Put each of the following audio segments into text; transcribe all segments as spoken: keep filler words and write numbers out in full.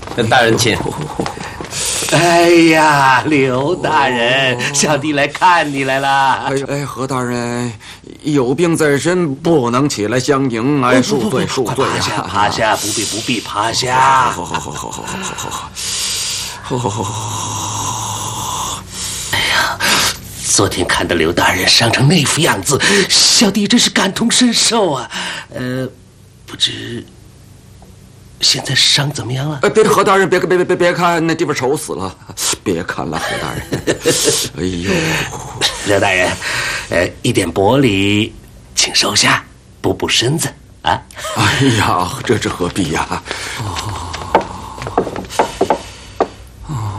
大人请。 哎呀，刘大人，小弟来看你来了。 哎哎，何大人，有病在身，不能起来相迎。哎，恕罪恕罪趴下趴下，不必不必趴下。 好好好好好好好好好好好好。 哎呀，昨天看到刘大人伤成那副样子，小弟真是感同身受啊。呃，不知。现在伤怎么样了？ 哎，别何大人，别别别别别看，那地方丑死了，别看了，何大人。哎呦， 刘大人，呃，一点薄礼，请收下，补补身子啊。 哎呀，这这何必呀？ 哦，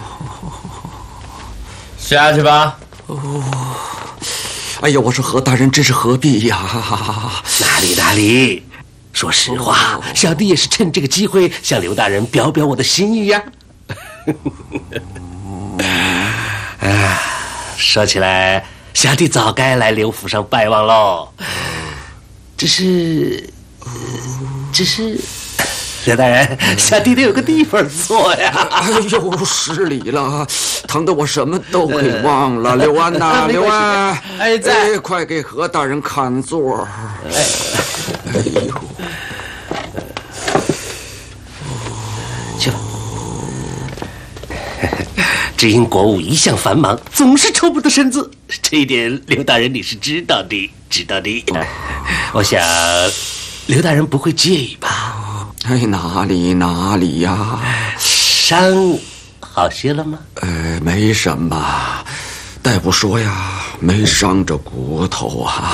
下去吧。 哦，哎呀，我说何大人，这是何必呀？ 哪里哪里。说实话，小弟也是趁这个机会向刘大人表表我的心意呀。啊，说起来，小弟早该来刘府上拜望喽。只是，只是，刘大人，小弟得有个地方坐呀。 哎呦，失礼了，疼得我什么都给忘了。刘安呐，刘安， 哎，在， 哎，快给何大人看座。哎，哎呦。 去吧。只因国务一向繁忙，总是抽不得身子，这一点刘大人你是知道的，知道的。我想刘大人不会介意吧？ 哎，哪里哪里呀？ 伤好些了吗？ 呃，没什么，大夫说呀，没伤着骨头啊。